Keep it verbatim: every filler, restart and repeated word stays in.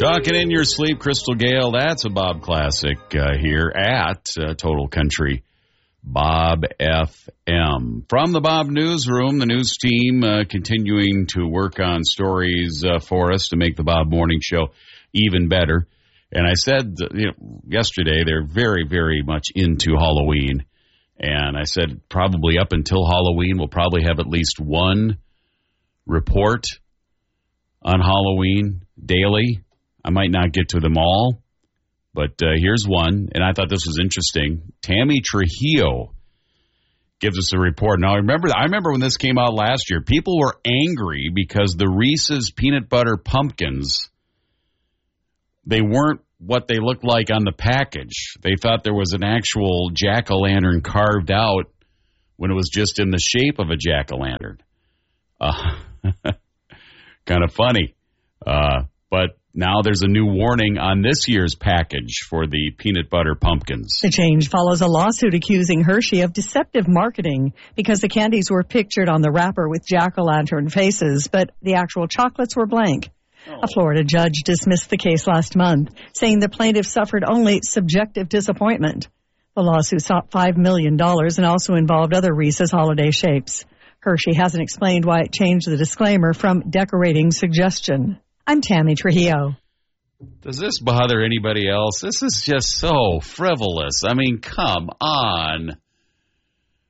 Talking in your sleep, Crystal Gale. That's a Bob classic uh, here at uh, Total Country Bob F M. From the Bob Newsroom, the news team uh, continuing to work on stories uh, for us to make the Bob Morning Show even better. And I said you know, yesterday they're very, very much into Halloween. And I said probably up until Halloween we'll probably have at least one report on Halloween daily. I might not get to them all, but uh, here's one, and I thought this was interesting. Tammy Trujillo gives us a report. Now, I remember, I remember when this came out last year, people were angry because the Reese's peanut butter pumpkins, they weren't what they looked like on the package. They thought there was an actual jack-o'-lantern carved out when it was just in the shape of a jack-o'-lantern. Uh, kind of funny, uh, but now there's a new warning on this year's package for the peanut butter pumpkins. The change follows a lawsuit accusing Hershey of deceptive marketing because the candies were pictured on the wrapper with jack-o'-lantern faces, but the actual chocolates were blank. Oh. A Florida judge dismissed the case last month, saying the plaintiff suffered only subjective disappointment. The lawsuit sought five million dollars and also involved other Reese's holiday shapes. Hershey hasn't explained why it changed the disclaimer from decorating suggestion. I'm Tammy Trujillo. Does this bother anybody else? This is just so frivolous. I mean, come on.